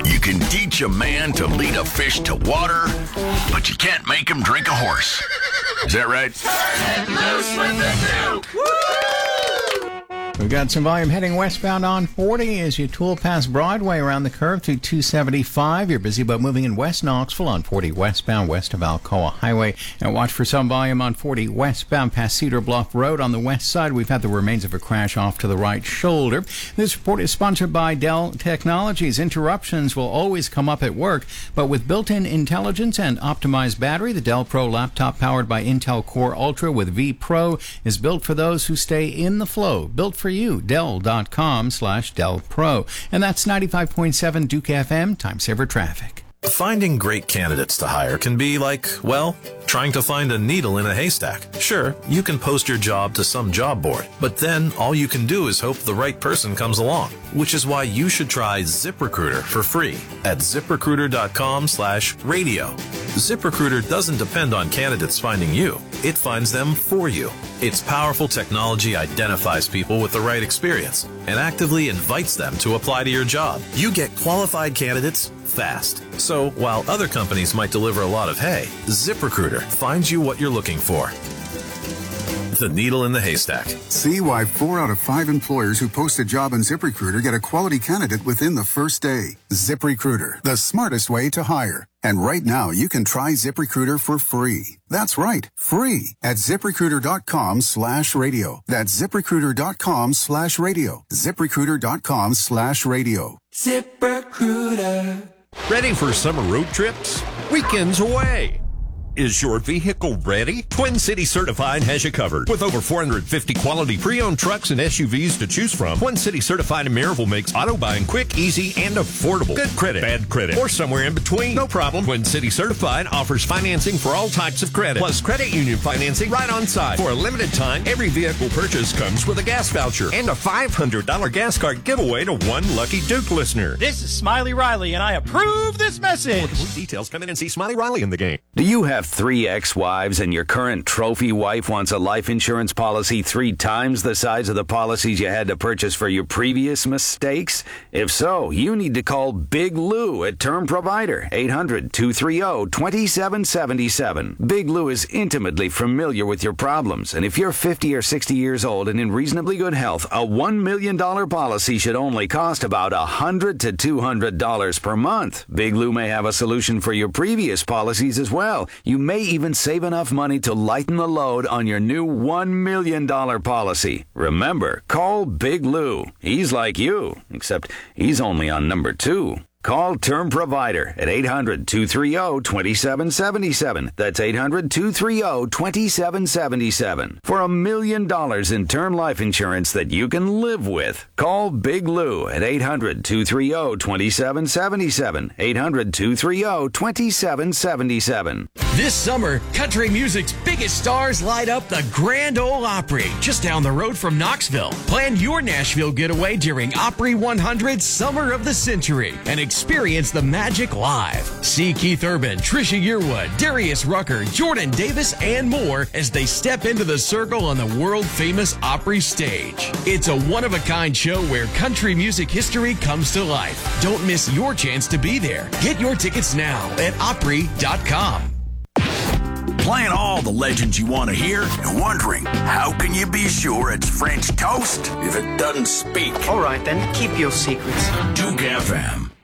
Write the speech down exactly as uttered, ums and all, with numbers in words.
You can teach a man to lead a fish to water, but you can't make him drink a horse. Is that right? Loose with the Duke! We've got some volume heading westbound on forty as you tool past Broadway around the curve through two seventy-five. You're busy but moving in West Knoxville on forty westbound west of Alcoa Highway. And watch for some volume on forty westbound past Cedar Bluff Road. On the west side, we've had the remains of a crash off to the right shoulder. This report is sponsored by Dell Technologies. Interruptions will always come up at work, but with built-in intelligence and optimized battery, the Dell Pro laptop powered by Intel Core Ultra with V Pro is built for those who stay in the flow. Built for you. Dell.com slash Dell Pro. And that's ninety-five point seven Duke F M, Time Saver Traffic. Finding great candidates to hire can be like, well, trying to find a needle in a haystack. Sure, you can post your job to some job board, but then all you can do is hope the right person comes along, which is why you should try ZipRecruiter for free at ZipRecruiter.com slash radio. ZipRecruiter doesn't depend on candidates finding you. It finds them for you. Its powerful technology identifies people with the right experience and actively invites them to apply to your job. You get qualified candidates fast. So while other companies might deliver a lot of hay, ZipRecruiter finds you what you're looking for. The needle in the haystack. See why four out of five employers who post a job on ZipRecruiter get a quality candidate within the first day. ZipRecruiter, the smartest way to hire. And right now, you can try ZipRecruiter for free. That's right, free at ZipRecruiter.com slash radio. That's ZipRecruiter.com slash radio. ZipRecruiter.com slash radio. ZipRecruiter. Ready for summer road trips? Weekends away. Is your vehicle ready? Twin City Certified has you covered. With over four hundred fifty quality pre-owned trucks and S U Vs to choose from, Twin City Certified in Maryville makes auto buying quick, easy, and affordable. Good credit, bad credit, or somewhere in between. No problem. Twin City Certified offers financing for all types of credit, plus credit union financing right on site. For a limited time, every vehicle purchase comes with a gas voucher and a five hundred dollars gas card giveaway to one lucky Duke listener. This is Smiley Riley, and I approve this message. For complete details, come in and see Smiley Riley in the game. Do you have three ex-wives and your current trophy wife wants a life insurance policy three times the size of the policies you had to purchase for your previous mistakes? If so, you need to call Big Lou at Term Provider, eight hundred, two three zero, two seven seven seven. Big Lou is intimately familiar with your problems, and if you're fifty or sixty years old and in reasonably good health, a one million dollars policy should only cost about one hundred to two hundred dollars per month. Big Lou may have a solution for your previous policies as well. You may even save enough money to lighten the load on your new one million dollars policy. Remember, call Big Lou. He's like you, except he's only on number two. Call Term Provider at eight hundred, two three zero, two seven seven seven. That's eight hundred, two three zero, two seven seven seven. For a million dollars in term life insurance that you can live with. Call Big Lou at eight hundred, two three zero, two seven seven seven. eight hundred, two three zero, two seven seven seven. This summer, country music's biggest stars light up the Grand Ole Opry, just down the road from Knoxville. Plan your Nashville getaway during Opry one hundred Summer of the Century and experience the magic live. See Keith Urban, Trisha Yearwood, Darius Rucker, Jordan Davis, and more as they step into the circle on the world-famous Opry stage. It's a one-of-a-kind show where country music history comes to life. Don't miss your chance to be there. Get your tickets now at Opry dot com. Playing all the legends you want to hear and wondering, how can you be sure it's French toast if it doesn't speak? All right, then, keep your secrets. Duke F M.